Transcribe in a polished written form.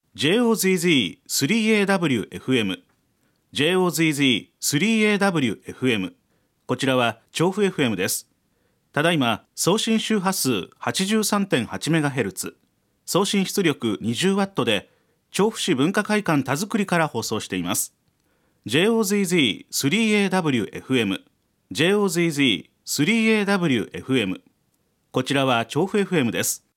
JOZZ3AWFM JOZZ3AWFM こちらは調布 FM です。ただいま送信周波数 83.8MHz 送信出力 20W で調布市文化会館田作から放送しています。 JOZZ3AWFM JOZZ3AWFM こちらは調布 FM です。